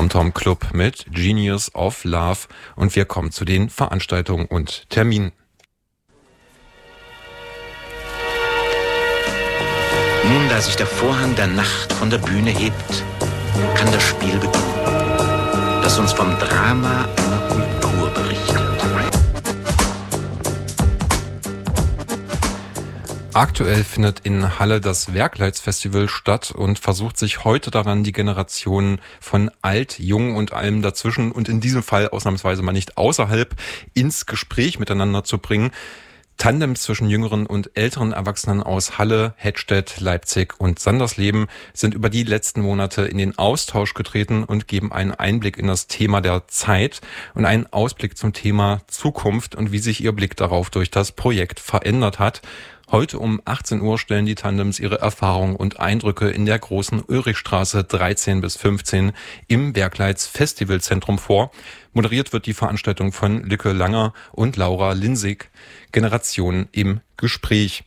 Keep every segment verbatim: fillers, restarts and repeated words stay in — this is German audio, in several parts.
TomTom Club mit Genius of Love und wir kommen zu den Veranstaltungen und Terminen. Nun, da sich der Vorhang der Nacht von der Bühne hebt, kann das Spiel beginnen, das uns vom Drama einer Kultur berichtet. Aktuell findet in Halle das Werkleitsfestival statt und versucht sich heute daran, die Generationen von alt, jung und allem dazwischen und in diesem Fall ausnahmsweise mal nicht außerhalb ins Gespräch miteinander zu bringen. Tandems zwischen jüngeren und älteren Erwachsenen aus Halle, Hettstedt, Leipzig und Sandersleben sind über die letzten Monate in den Austausch getreten und geben einen Einblick in das Thema der Zeit und einen Ausblick zum Thema Zukunft und wie sich ihr Blick darauf durch das Projekt verändert hat. Heute um achtzehn Uhr stellen die Tandems ihre Erfahrungen und Eindrücke in der großen Ulrichstraße dreizehn bis fünfzehn im Werkleits Festivalzentrum vor. Moderiert wird die Veranstaltung von Lücke Langer und Laura Linsig. Generationen im Gespräch.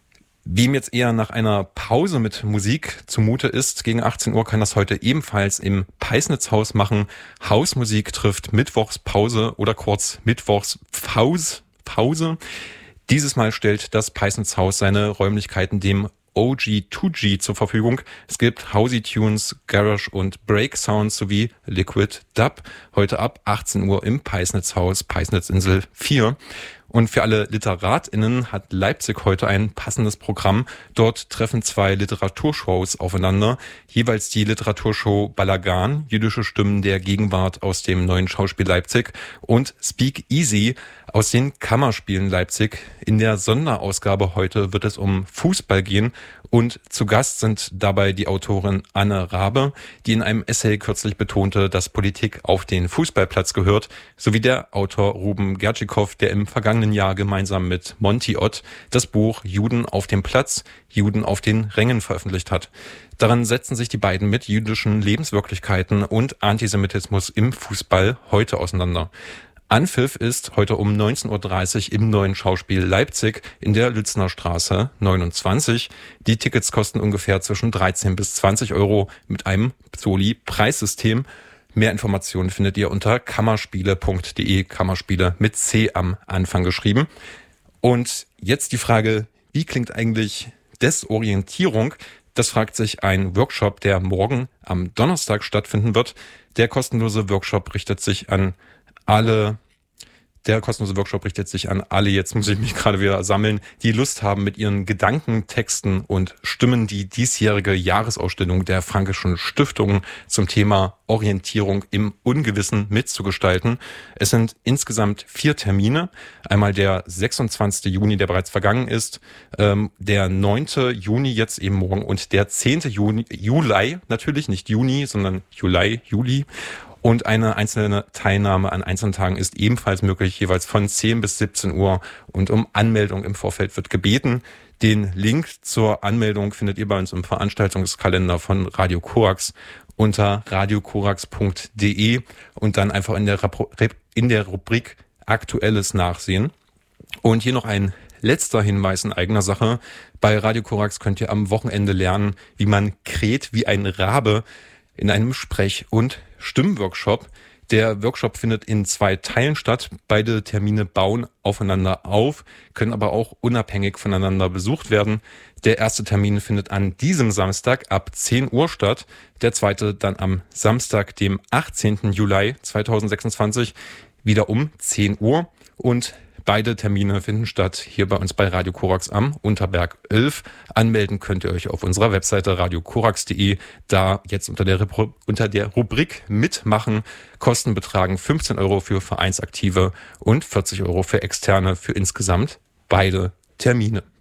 Wem jetzt eher nach einer Pause mit Musik zumute ist, gegen achtzehn Uhr kann das heute ebenfalls im Peisnitzhaus machen. Hausmusik trifft Mittwochspause oder kurz Mittwochspause. Pause. Dieses Mal stellt das Peisnitzhaus seine Räumlichkeiten dem O G zwei G zur Verfügung. Es gibt Housey Tunes, Garage und Break Sounds sowie Liquid Dub. Heute ab achtzehn Uhr im Peisnitzhaus, Peisnitzinsel vier. Und für alle LiteratInnen hat Leipzig heute ein passendes Programm. Dort treffen zwei Literaturshows aufeinander. Jeweils die Literaturshow Balagan, jüdische Stimmen der Gegenwart aus dem Neuen Schauspiel Leipzig und Speak Easy aus den Kammerspielen Leipzig. In der Sonderausgabe heute wird es um Fußball gehen und zu Gast sind dabei die Autorin Anne Rabe, die in einem Essay kürzlich betonte, dass Politik auf den Fußballplatz gehört, sowie der Autor Ruben Gertschikow, der im vergangenen Jahr gemeinsam mit Monty Ott das Buch Juden auf dem Platz, Juden auf den Rängen veröffentlicht hat. Daran setzen sich die beiden mit jüdischen Lebenswirklichkeiten und Antisemitismus im Fußball heute auseinander. Anpfiff ist heute um neunzehn Uhr dreißig im Neuen Schauspiel Leipzig in der Lützner Straße neunundzwanzig. Die Tickets kosten ungefähr zwischen dreizehn bis zwanzig Euro mit einem Soli-Preissystem. Mehr Informationen findet ihr unter kammerspiele punkt de, Kammerspiele mit C am Anfang geschrieben. Und jetzt die Frage, wie klingt eigentlich Desorientierung? Das fragt sich ein Workshop, der morgen am Donnerstag stattfinden wird. Der kostenlose Workshop richtet sich an alle, der kostenlose Workshop richtet sich an alle, jetzt muss ich mich gerade wieder sammeln, die Lust haben, mit ihren Gedanken, Texten und Stimmen die diesjährige Jahresausstellung der Frankischen Stiftung zum Thema Orientierung im Ungewissen mitzugestalten. Es sind insgesamt vier Termine. Einmal der sechsundzwanzigste Juni, der bereits vergangen ist, ähm, der neunte Juni jetzt eben morgen und der zehnte Juni, Juli, natürlich nicht Juni, sondern Juli, Juli. Und eine einzelne Teilnahme an einzelnen Tagen ist ebenfalls möglich, jeweils von zehn bis siebzehn Uhr. Und um Anmeldung im Vorfeld wird gebeten. Den Link zur Anmeldung findet ihr bei uns im Veranstaltungskalender von Radio Korax unter radio korax punkt de und dann einfach in der, in der Rubrik Aktuelles nachsehen. Und hier noch ein letzter Hinweis in eigener Sache. Bei Radio Korax könnt ihr am Wochenende lernen, wie man kräht wie ein Rabe in einem Sprech- und Stimmworkshop. Der Workshop findet in zwei Teilen statt. Beide Termine bauen aufeinander auf, können aber auch unabhängig voneinander besucht werden. Der erste Termin findet an diesem Samstag ab zehn Uhr statt. Der zweite dann am Samstag, dem achtzehnten Juli zweitausendsechsundzwanzig, wieder um zehn Uhr. Und beide Termine finden statt hier bei uns bei Radio Korax am Unterberg elf. Anmelden könnt ihr euch auf unserer Webseite radio korax punkt de. Da jetzt unter der, unter der Rubrik mitmachen. Kosten betragen fünfzehn Euro für Vereinsaktive und vierzig Euro für Externe für insgesamt beide Termine.